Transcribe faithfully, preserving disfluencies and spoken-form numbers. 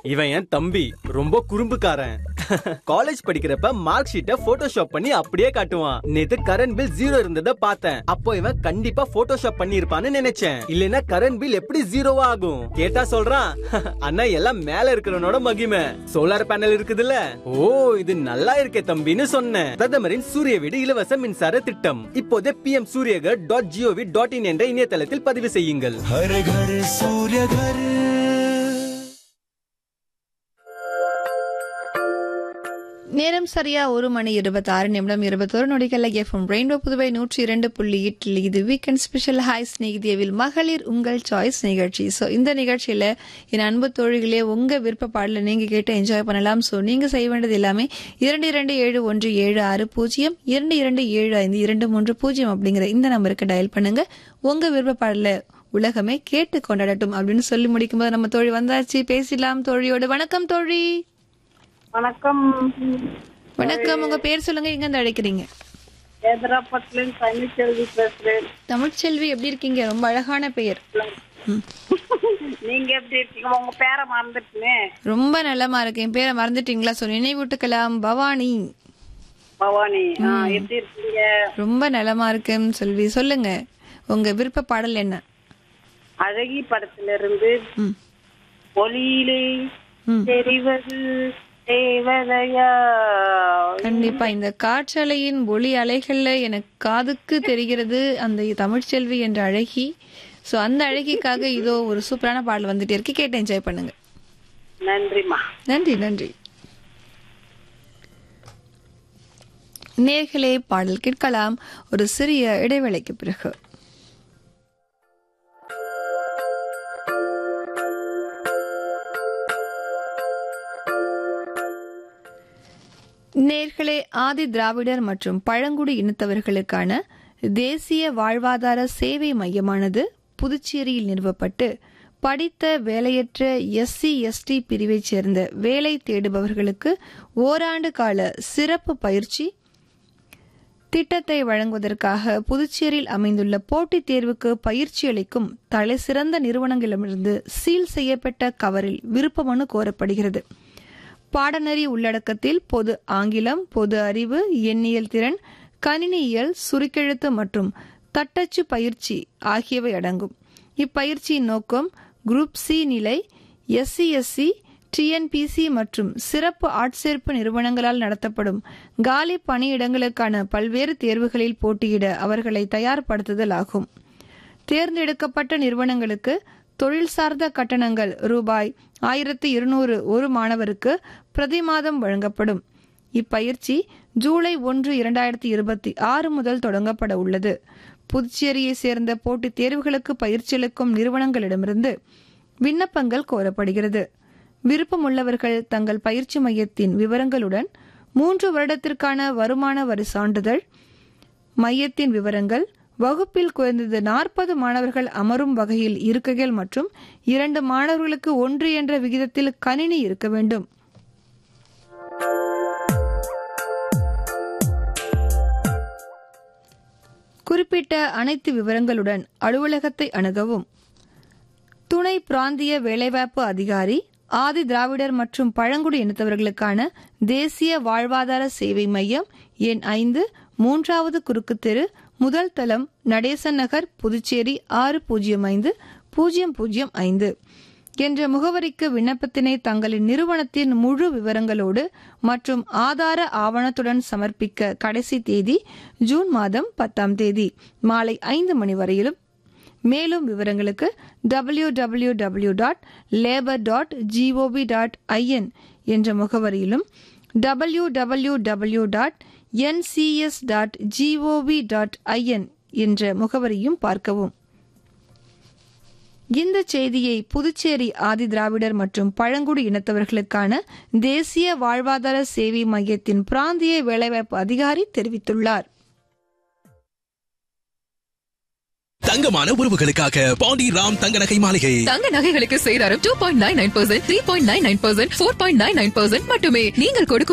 இவன் என் தம்பி, ரொம்ப குறும்புக்காரன். காலேஜ் படிக்கிறப்ப மார்க் ஷீட்டை போட்டோஷாப் பண்ணி அப்படியே காட்டுவான். நேத்து கரண்ட் பில் ஜீரோ இருந்தத பார்த்தேன். அப்போ இவன் கண்டிப்பா போட்டோஷாப் பண்ணி இருப்பான்னு நினைச்சேன். இல்லனா கரண்ட் பில் எப்படி ஜீரோவா ஆகும்? கேட்டா சொல்றான், அண்ணா எல்லாம் மேல இருக்கிறவனோட மகிமை, சோலார் பேனல் இருக்குதுல்ல. ஓ, இது நல்லா இருக்கே தம்பின்னு சொன்னேன். பிரதமரின் சூரிய வீடு இலவச மின்சார திட்டம் இப்போதே B M Surya Ghar dot gov dot in என்ற இணையதளத்தில் பதிவு செய்யுங்கள். हर घर सूर्य घर. நேரம் சரியா ஒரு மணி இருபத்தி ஆறு நிமிடம் இருபத்தொரு நொடிகள். எஃப்எம் ரெயின்போ புதுவை நூற்றி இரண்டு புள்ளி எட்டில் இது வீக்கெண்ட் ஸ்பெஷல் ஹாய் ஸ்நேகிதியவில் மகளிர் உங்கள் சாய்ஸ் நிகழ்ச்சி. ஸோ இந்த நிகழ்ச்சியில என் அன்பு தோழிகளே, உங்க விருப்ப பாடல நீங்க கேட்டு என்ஜாய் பண்ணலாம். ஸோ நீங்க செய்ய வேண்டியது எல்லாமே இரண்டு இரண்டு ஏழு ஒன்று ஏழு ஆறு பூஜ்ஜியம் இரண்டு இரண்டு ஏழு ஐந்து இரண்டு மூன்று பூஜ்ஜியம் அப்படிங்கிற இந்த நம்பருக்கு டயல் பண்ணுங்க. உங்க விருப்ப பாடல உலகமே கேட்டு கொண்டாடட்டும் அப்படின்னு சொல்லி முடிக்கும்போது நம்ம தோழி வந்தாச்சு. பேசலாம் தோழியோடு. வணக்கம் தோழி. வணக்கம். வணக்கம். உங்க பேர் சொல்லுங்க, எங்க இருந்து அழைக்கிறீங்க? ஹைதராபாத்ல தமிழ்ச்செல்வி பேசுறேன். தமிழ்ச்செல்வி, எப்படி இருக்கீங்க? ரொம்ப அழகான பெயர். நீங்க எப்படி இருக்கீங்க? உங்க பேரை மறந்துட்டுனே. ரொம்ப நல்லமா இருக்கு. என் பேரை மறந்துட்டீங்களா? சொல்லி நினைவூட்டுக்கலாம். பவானி. பவானி, எப்படி இருக்கீங்க? ரொம்ப நலமா இருக்கேன் செல்வி. சொல்லுங்க, உங்க விருப்ப பாடல் என்ன? அழகி படத்துல இருந்து ஒளியிலே தெரிவது தேவதையா. கண்டிப்பா இந்த காற்றலையின் ஒளி அலைகள்ல எனக்கு காதுக்கு தெரிகிறது அந்த தமிழ்ச்செல்வி என்ற அழகி. சோ அந்த அழகிக்காக இதோ ஒரு சூப்பரான பாடல் வந்துட்டே இருக்கு, கேட்டு என்ஜாய் பண்ணுங்க. நன்றிமா. நன்றி நன்றி. நேர்களே, பாடல் கேட்கலாம் ஒரு சிறிய இடைவேளைக்கு பிறகு. நேர்களே, ஆதி திராவிடர் மற்றும் பழங்குடி இனத்தவர்களுக்கான தேசிய வாழ்வாதார சேவை மையமானது புதுச்சேரியில் நிறுவப்பட்டு படித்த வேலையற்ற எஸ்சி எஸ்டி பிரிவைச் சேர்ந்த வேலை தேடுபவர்களுக்கு ஓராண்டு கால சிறப்பு பயிற்சி திட்டத்தை வழங்குவதற்காக புதுச்சேரியில் அமைந்துள்ள போட்டித் தேர்வுக்கு பயிற்சி அளிக்கும் தலைசிறந்த நிறுவனங்களிடமிருந்து சீல் செய்யப்பட்ட கவரில் விருப்ப மனு கோரப்படுகிறது. பாடநெறி உள்ளடக்கத்தில் பொது ஆங்கிலம், பொது அறிவு, எண்ணியல் திறன், கணினியியல், சுருக்கெழுத்து மற்றும் தட்டச்சு பயிற்சி ஆகியவை அடங்கும். இப்பயிற்சியின் நோக்கம் குரூப் சி நிலை, எஸ்சி எஸ்சி, டிஎன்பிசி மற்றும் சிறப்பு ஆட்சேர்ப்பு நிறுவனங்களால் நடத்தப்படும் காலி பணியிடங்களுக்கான பல்வேறு தேர்வுகளில் போட்டியிட அவர்களை தயார்படுத்துதல் ஆகும். தேர்ந்தெடுக்கப்பட்ட நிறுவனங்களுக்கு தொழில் சார்ந்த கட்டணங்கள் ரூபாய் ஆயிரத்தி இருநூறு ஒரு மாணவருக்கு பிரதி மாதம் வழங்கப்படும். இப்பயிற்சி ஜூலை ஒன்று இரண்டாயிரத்தி இருபத்தி ஆறு முதல் தொடங்கப்பட உள்ளது. புதுச்சேரியை சேர்ந்த போட்டித் தேர்வுகளுக்கு பயிற்சியளிக்கும் நிறுவனங்களிடமிருந்து விண்ணப்பங்கள் கோரப்படுகிறது. விருப்பமுள்ளவர்கள் தங்கள் பயிற்சி மையத்தின் விவரங்களுடன் மூன்று வருடத்திற்கான வருமான வரி சான்றிதழ், மையத்தின் விவரங்கள், வகுப்பில் குறைந்தது நாற்பது மாணவர்கள் அமரும் வகையில் இருக்கைகள் மற்றும் இரண்டு மாணவர்களுக்கு ஒன்று என்ற விகிதத்தில் கணினி இருக்க வேண்டும். குறிப்பிட்ட அனைத்து விவரங்களுடன் அலுவலகத்தை அணுகவும். துணை பிராந்திய வேலைவாய்ப்பு அதிகாரி, ஆதி திராவிடர் மற்றும் பழங்குடி இனத்தவர்களுக்கான தேசிய வாழ்வாதார சேவை மையம், எண் ஐந்து, மூன்றாவது குறுக்கு தெரு, முதல் தளம், நடேசன் நகர், புதுச்சேரி ஆறு பூஜ்ஜியம் ஐந்து பூஜ்ஜியம் பூஜ்ஜியம் ஐந்து என்ற முகவரிக்கு விண்ணப்பத்தினை தங்களின் நிறுவனத்தின் முழு விவரங்களோடு மற்றும் ஆதார ஆவணத்துடன் சமர்ப்பிக்க கடைசி தேதி ஜூன் மாதம் பத்தாம் தேதி மாலை ஐந்து மணி வரையிலும். மேலும் விவரங்களுக்கு W W W dot labour dot gov dot IN என்ற முகவரியிலும் W W W dot NCS dot gov dot IN என்ற முகவரியும் பார்க்கவும். இந்த செய்தியை புதுச்சேரி ஆதி திராவிடர் மற்றும் பழங்குடி இனத்தவர்களுக்கான தேசிய வாழ்வாதார சேவை மையத்தின் பிராந்திய வேலைவாய்ப்பு அதிகாரி தெரிவித்துள்ளார். தங்கமான உறவுகளுக்காக பாண்டி ராம் தங்க நகை மாளிகை. தங்க நகைகளுக்கு சேதாரம் two point nine nine percent, three point nine nine percent, four point nine nine percent மட்டுமே. நீங்கள் கொடுக்கும்